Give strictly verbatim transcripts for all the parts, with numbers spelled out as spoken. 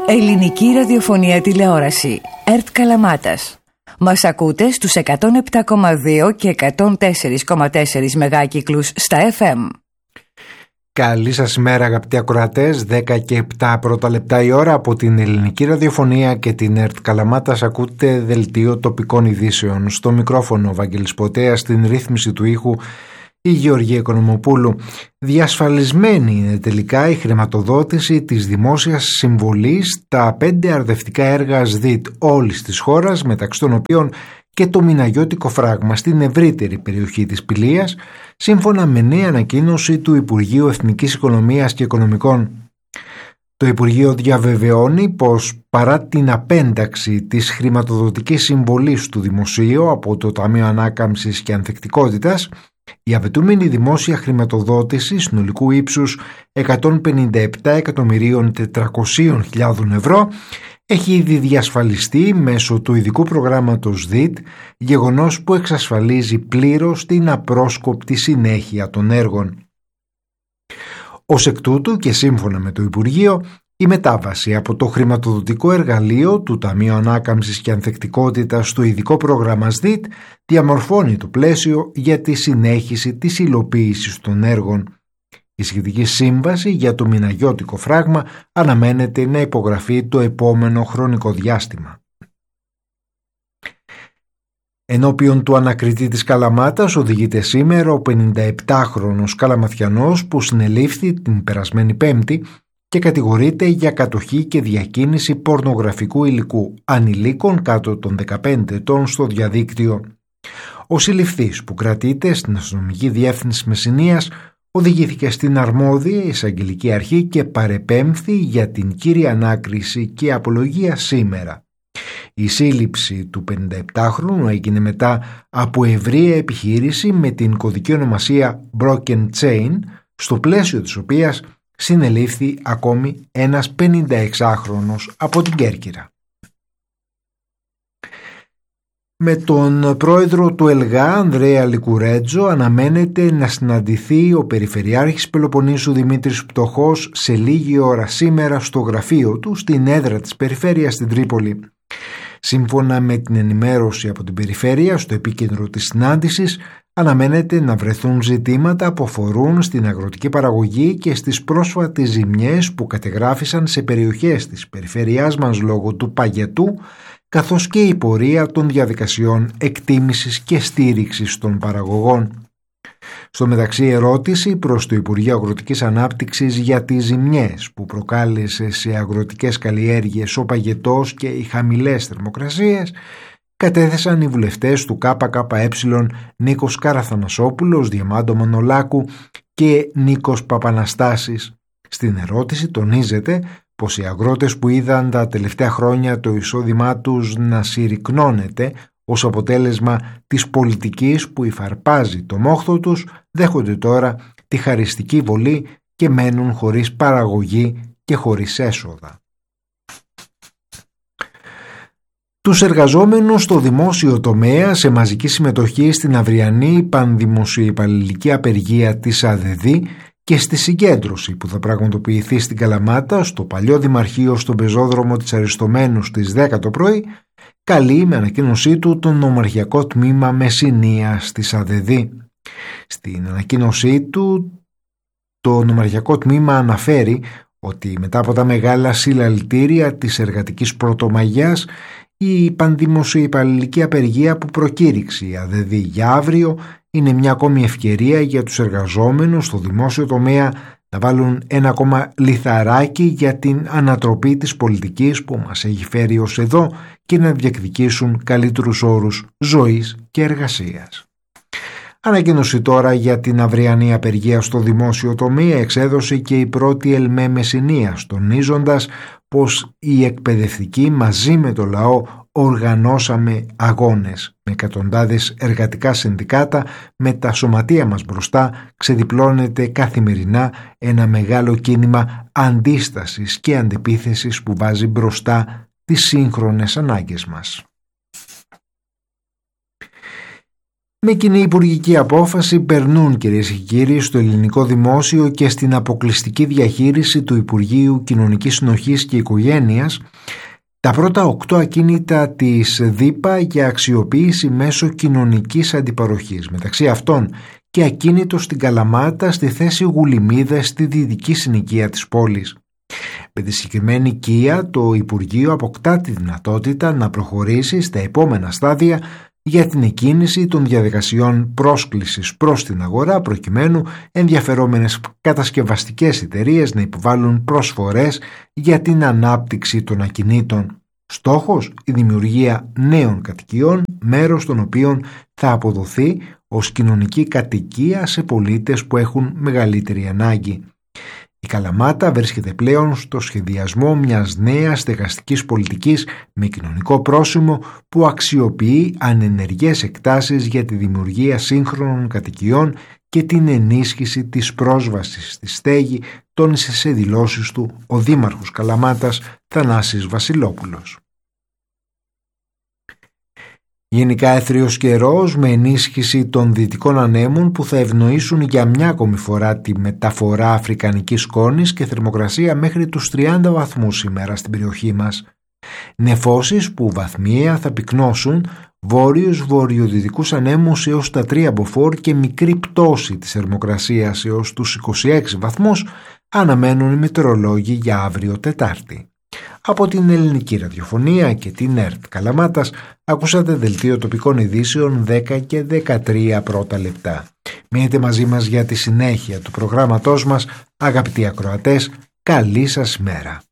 Ελληνική ραδιοφωνία τηλεόραση. ΕΡΤ Καλαμάτας. Μας ακούτε στους εκατόν επτά κόμμα δύο και εκατόν τέσσερα κόμμα τέσσερα μεγάκυκλους στα εφ εμ. Καλή σας ημέρα αγαπητοί ακροατές, δέκα και επτά πρώτα λεπτά η ώρα από την Ελληνική Ραδιοφωνία και την ΕΡΤ Καλαμάτας. Ακούτε δελτίο τοπικών ειδήσεων. Στο μικρόφωνο ο Βαγγέλης Ποτέας, στην ρύθμιση του ήχου η Γεωργία Οικονομοπούλου. Διασφαλισμένη είναι τελικά η χρηματοδότηση της δημόσιας συμβολής στα πέντε αρδευτικά έργα ΣΔΙΤ όλης της χώρας, μεταξύ των οποίων και το μηναγιώτικο φράγμα στην ευρύτερη περιοχή της Πηλίας, σύμφωνα με νέα ανακοίνωση του Υπουργείου Εθνικής Οικονομίας και Οικονομικών. Το Υπουργείο διαβεβαιώνει πως παρά την απένταξη της χρηματοδοτικής συμβολής του Δημοσίου από το Ταμείο Ανάκαμψης και Ανθεκτικότητας, η απαιτούμενη δημόσια χρηματοδότηση συνολικού ύψους εκατόν πενήντα επτά εκατομμυρίων τετρακόσιες χιλιάδες ευρώ έχει ήδη διασφαλιστεί μέσω του ειδικού προγράμματος ΔΙΤ, γεγονός που εξασφαλίζει πλήρως την απρόσκοπτη συνέχεια των έργων. Ως εκ τούτου και σύμφωνα με το Υπουργείο, η μετάβαση από το χρηματοδοτικό εργαλείο του Ταμείου Ανάκαμψης και Ανθεκτικότητας στο ειδικό πρόγραμμα ΣΔΙΤ διαμορφώνει το πλαίσιο για τη συνέχιση της υλοποίησης των έργων. Η σχετική σύμβαση για το μηναγιώτικο φράγμα αναμένεται να υπογραφεί το επόμενο χρονικό διάστημα. Ενώπιον του ανακριτή της Καλαμάτας οδηγείται σήμερα ο πενηνταεπτάχρονος Καλαματιανός που συνελήφθη την περασμένη Πέμπτη και κατηγορείται για κατοχή και διακίνηση πορνογραφικού υλικού ανηλίκων κάτω των δεκαπέντε ετών στο διαδίκτυο. Ο συλληφθής, που κρατείται στην αστυνομική διεύθυνση Μεσσηνίας, οδηγήθηκε στην αρμόδια εισαγγελική αρχή και παρεπέμφθη για την κύρια ανάκριση και απολογία σήμερα. Η σύλληψη του πενηνταεπτάχρονου έγινε μετά από ευρεία επιχείρηση με την κωδική ονομασία Broken Chain, στο πλαίσιο της οποίας συνελήφθη ακόμη ένας πενηνταεξάχρονος από την Κέρκυρα. Με τον πρόεδρο του ΕΛΓΑ, Ανδρέα Λικουρέτζο, αναμένεται να συναντηθεί ο Περιφερειάρχης Πελοποννήσου Δημήτρης Πτωχός σε λίγη ώρα σήμερα στο γραφείο του στην έδρα της Περιφέρειας στην Τρίπολη. Σύμφωνα με την ενημέρωση από την Περιφέρεια, στο επίκεντρο της συνάντησης αναμένεται να βρεθούν ζητήματα που αφορούν στην αγροτική παραγωγή και στις πρόσφατες ζημιές που κατεγράφησαν σε περιοχές της περιφέρειάς μας λόγω του παγετού, καθώς και η πορεία των διαδικασιών εκτίμησης και στήριξης των παραγωγών. Στο μεταξύ, ερώτηση προς το Υπουργείο Αγροτικής Ανάπτυξης για τις ζημιές που προκάλεσε σε αγροτικές καλλιέργειες ο παγετός και οι χαμηλές θερμοκρασίες κατέθεσαν οι βουλευτές του ΚΚΕ Νίκος Καραθανασόπουλος, Διαμάντο Μανολάκου και Νίκος Παπαναστάσης. Στην ερώτηση τονίζεται πως οι αγρότες που είδαν τα τελευταία χρόνια το εισόδημά τους να συρρικνώνεται ως αποτέλεσμα της πολιτικής που υφαρπάζει το μόχθο τους, δέχονται τώρα τη χαριστική βολή και μένουν χωρίς παραγωγή και χωρίς έσοδα. Τους εργαζόμενους στο δημόσιο τομέα σε μαζική συμμετοχή στην αυριανή πανδημοσιοϊπαλληλική απεργία της ΑΔΔ και στη συγκέντρωση που θα πραγματοποιηθεί στην Καλαμάτα, στο παλιό Δημαρχείο στον πεζόδρομο της Αριστομένου στις δέκα το πρωί, καλεί με ανακοίνωσή του το νομαρχιακό τμήμα Μεσσηνίας της ΑΔΔ. Στην ανακοίνωσή του το νομαρχιακό τμήμα αναφέρει ότι μετά από τα μεγάλα συλλαλητήρια της εργατικής πρωτομαγιάς, η πανδημοσιοϊπαλληλική απεργία που προκήρυξε η ΑΔΔ για αύριο είναι μια ακόμη ευκαιρία για τους εργαζόμενους στο δημόσιο τομέα να βάλουν ένα ακόμα λιθαράκι για την ανατροπή της πολιτικής που μας έχει φέρει ως εδώ και να διεκδικήσουν καλύτερους όρους ζωής και εργασίας. Ανακοίνωση τώρα για την αυριανή απεργία στο δημόσιο τομέα εξέδωσε και η πρώτη ΕΛΜΕ Μεσσηνίας, τονίζοντας πως οι εκπαιδευτικοί μαζί με το λαό οργανώσαμε αγώνες. Με εκατοντάδες εργατικά συνδικάτα, με τα σωματεία μας μπροστά, ξεδιπλώνεται καθημερινά ένα μεγάλο κίνημα αντίστασης και αντεπίθεσης που βάζει μπροστά τις σύγχρονες ανάγκες μας. Με κοινή υπουργική απόφαση περνούν, κυρίες και κύριοι, στο ελληνικό δημόσιο και στην αποκλειστική διαχείριση του Υπουργείου Κοινωνικής Συνοχής και Οικογένειας τα πρώτα οκτώ ακίνητα της ΔΥΠΑ για αξιοποίηση μέσω κοινωνικής αντιπαροχής. Μεταξύ αυτών και ακίνητο στην Καλαμάτα στη θέση Γουλημίδα στη δυτική συνοικία της πόλης. Με τη συγκεκριμένη οικία το Υπουργείο αποκτά τη δυνατότητα να προχωρήσει στα επόμενα στάδια για την εκκίνηση των διαδικασιών πρόσκλησης προς την αγορά, προκειμένου ενδιαφερόμενες κατασκευαστικές εταιρείες να υποβάλουν προσφορές για την ανάπτυξη των ακινήτων. Στόχος, η δημιουργία νέων κατοικιών, μέρος των οποίων θα αποδοθεί ως κοινωνική κατοικία σε πολίτες που έχουν μεγαλύτερη ανάγκη. Η Καλαμάτα βρίσκεται πλέον στο σχεδιασμό μιας νέας στεγαστικής πολιτικής με κοινωνικό πρόσημο που αξιοποιεί ανενεργές εκτάσεις για τη δημιουργία σύγχρονων κατοικιών και την ενίσχυση της πρόσβασης στη στέγη, τόνισε σε δηλώσεις του ο Δήμαρχος Καλαμάτας Θανάσης Βασιλόπουλος. Γενικά έθριος καιρός με ενίσχυση των δυτικών ανέμων που θα ευνοήσουν για μια ακόμη φορά τη μεταφορά αφρικανικής σκόνης και θερμοκρασία μέχρι τους τριάντα βαθμούς σήμερα στην περιοχή μας. Νεφώσεις που βαθμιαία θα πυκνώσουν, βόρειους βορειοδυτικούς ανέμους έως τα τρία μποφόρ και μικρή πτώση της θερμοκρασίας έως τους είκοσι έξι βαθμούς αναμένουν οι μετεωρολόγοι για αύριο Τετάρτη. Από την Ελληνική Ραδιοφωνία και την ΕΡΤ Καλαμάτας ακούσατε δελτίο τοπικών ειδήσεων δέκα και δεκατρία πρώτα λεπτά. Μείνετε μαζί μας για τη συνέχεια του προγράμματός μας, αγαπητοί ακροατές, καλή σας μέρα.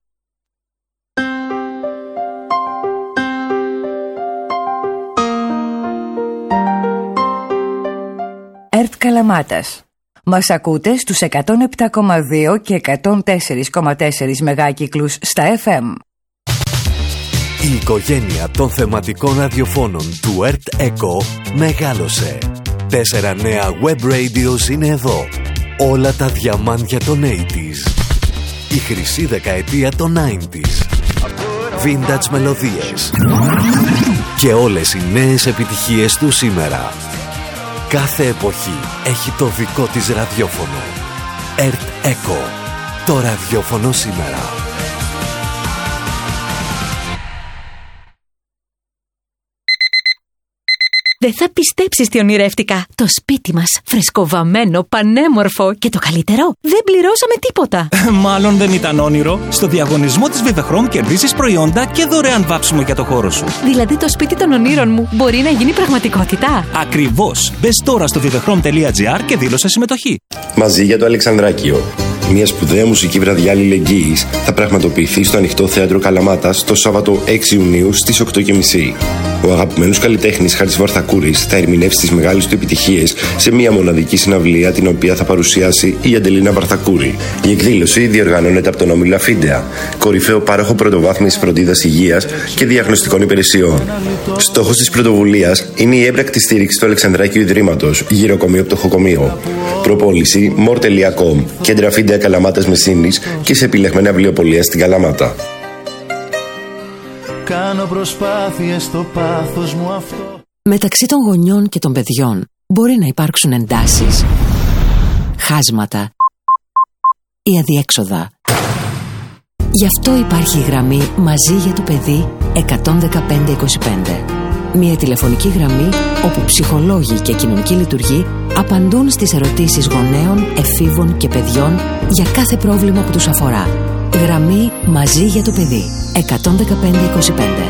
ΕΡΤ Καλαμάτας. Μας ακούτε στους εκατόν επτά κόμμα δύο και εκατόν τέσσερα κόμμα τέσσερα μεγάκυκλους στα εφ εμ. Η οικογένεια των θεματικών ραδιοφώνων του ΕΡΤ Echo μεγάλωσε. Τέσσερα νέα web radios είναι εδώ. Όλα τα διαμάντια των ογδόντα. Η χρυσή δεκαετία των ενενήντα. Vintage μελωδίες. Και όλες οι νέες επιτυχίες του σήμερα. Κάθε εποχή έχει το δικό της ραδιόφωνο. ΕΡΤ Echo. Το ραδιόφωνο σήμερα. Δεν θα πιστέψεις τι ονειρεύτηκα. Το σπίτι μας, φρεσκοβαμμένο, πανέμορφο και το καλύτερο, δεν πληρώσαμε τίποτα. Μάλλον δεν ήταν όνειρο. Στο διαγωνισμό της Vivechrome κερδίζεις προϊόντα και δωρεάν βάψιμο για το χώρο σου. Δηλαδή το σπίτι των ονείρων μου μπορεί να γίνει πραγματικότητα. Ακριβώς. Μπες τώρα στο vivechrome τελεία gr και δήλωσε συμμετοχή. Μαζί για το Αλεξανδράκιο. Μια σπουδαία μουσική βραδιά αλληλεγγύης θα πραγματοποιηθεί στο Ανοιχτό Θέατρο Καλαμάτας το Σάββατο έξι Ιουνίου στις οκτώ και μισή. Ο αγαπημένος καλλιτέχνης Χάρης Βαρθακούρης θα ερμηνεύσει τις μεγάλες του επιτυχίες σε μια μοναδική συναυλία την οποία θα παρουσιάσει η Αντελίνα Βαρθακούρη. Η εκδήλωση διοργανώνεται από τον Όμιλο Φίντεα, κορυφαίο πάροχο πρωτοβάθμιας φροντίδας υγείας και διαγνωστικών υπηρεσιών. Στόχος της πρωτοβουλίας είναι η έμπρακτη στήριξη του Αλεξανδράκιου Ιδρύματος, γυροκομείο πτωχοκομείο. Προπόληση μορ τελεία κομ, κέντρα Φίντεα Καλαμάτας Μεσίνης και σε επιλεγμένα βιβλιοπωλεία στην Καλαμάτα. Κάνω προσπάθειες στο πάθος μου αυτό. Μεταξύ των γονιών και των παιδιών μπορεί να υπάρξουν εντάσεις, χάσματα ή αδιέξοδα. Γι' αυτό υπάρχει η γραμμή Μαζί για το παιδί εκατόν δεκαπέντε είκοσι πέντε. Μια τηλεφωνική γραμμή όπου ψυχολόγοι και κοινωνικοί λειτουργοί απαντούν στις ερωτήσεις γονέων, εφήβων και παιδιών για κάθε πρόβλημα που τους αφορά. Γραμμή Μαζί για το παιδί εκατόν δεκαπέντε είκοσι πέντε.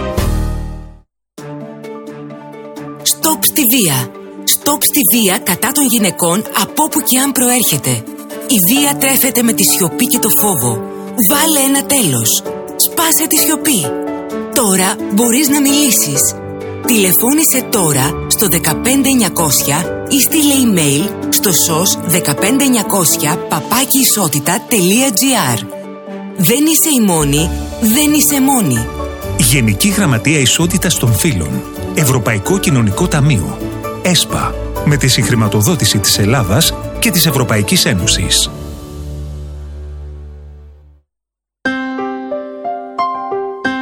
Στοπ στη βία. Στοπ στη βία κατά των γυναικών από όπου και αν προέρχεται. Η βία τρέφεται με τη σιωπή και το φόβο. Βάλε ένα τέλος. Σπάσε τη σιωπή. Τώρα μπορείς να μιλήσεις. Τηλεφώνησε τώρα στο δεκαπέντε εννιακόσια ή στείλε email στο σος δεκαπέντε εννιακόσια παπάκι ισότητα τελεία gr. Δεν είσαι η μόνη, δεν είσαι μόνη. Γενική Γραμματεία Ισότητας των Φύλων. Ευρωπαϊκό Κοινωνικό Ταμείο. ΕΣΠΑ. Με τη συγχρηματοδότηση της Ελλάδας και της Ευρωπαϊκής Ένωσης.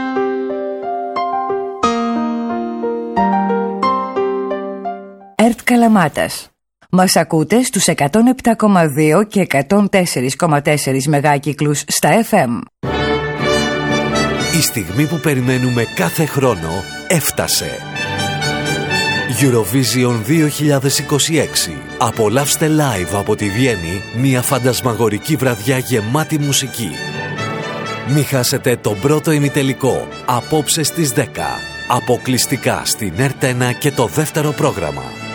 ΕΡΤ Καλαμάτας. Μας ακούτε στους εκατόν επτά κόμμα δύο και εκατόν τέσσερα κόμμα τέσσερα μεγάκυκλους στα εφ εμ. Η στιγμή που περιμένουμε κάθε χρόνο έφτασε. Eurovision δύο χιλιάδες είκοσι έξι. Απολαύστε live από τη Βιέννη μια φαντασμαγορική βραδιά γεμάτη μουσική. Μη χάσετε τον πρώτο ημιτελικό απόψε στις δέκα. Αποκλειστικά στην Ερτ ένα και το δεύτερο πρόγραμμα.